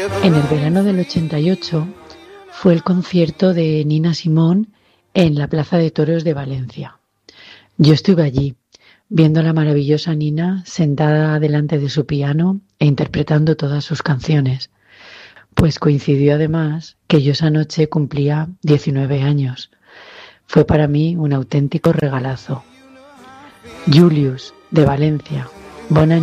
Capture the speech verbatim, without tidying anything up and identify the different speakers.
Speaker 1: En el verano del ochenta y ocho fue el concierto de Nina Simone en la Plaza de Toros de Valencia. Yo estuve allí, viendo a la maravillosa Nina sentada delante de su piano e interpretando todas sus canciones. Pues coincidió además que yo esa noche cumplía diecinueve años. Fue para mí un auténtico regalazo. Julius, de Valencia. Bona